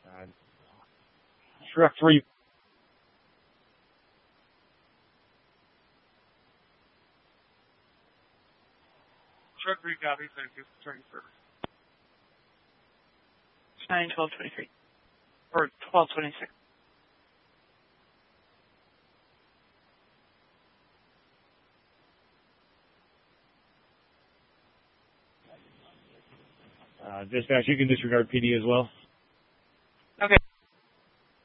Truck 3. Truck 3 copy, thank you. Turning service. 9/12/23. Or 12/26. Dispatch, you can disregard PD as well.